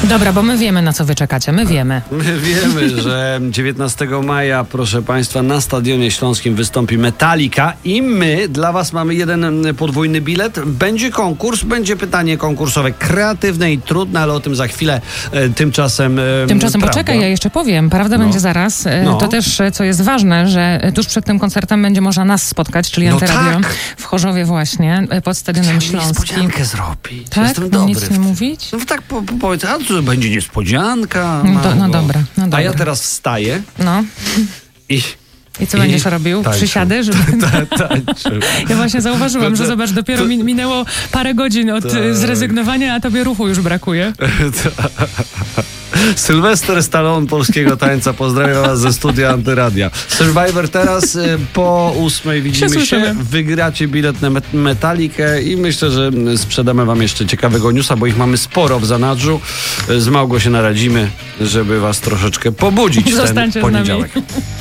Dobra, bo my wiemy, na co wy czekacie. My wiemy. My wiemy, że 19 maja, proszę Państwa, na Stadionie Śląskim wystąpi Metallica i my dla Was mamy jeden podwójny bilet. Będzie konkurs, będzie pytanie konkursowe, kreatywne i trudne, ale o tym za chwilę. Tymczasem poczekaj, ja jeszcze powiem. Prawda będzie zaraz. To też, co jest ważne, że tuż przed tym koncertem będzie można nas spotkać, czyli Antyradio w Chorzowie właśnie, pod Stadionem Śląskim. Niespodziankę zrobić. Tak? Jestem dobry. Nic nie mówić? No tak powiedz, a to będzie niespodzianka. No dobra. A ja teraz wstaję. No. I co będziesz robił? Tańczył. Przysiady? Żeby... Tańczył. Ja właśnie zauważyłam, że zobacz, dopiero minęło parę godzin od zrezygnowania, a tobie ruchu już brakuje. Sylwester Stallone polskiego tańca. Pozdrawiam Was ze studia Antyradia. Survivor teraz po 8:00 widzimy się. Wygracie bilet na Metallicę i myślę, że sprzedamy Wam jeszcze ciekawego newsa, bo ich mamy sporo w zanadrzu. Z Małgo się naradzimy, żeby Was troszeczkę pobudzić w ten poniedziałek.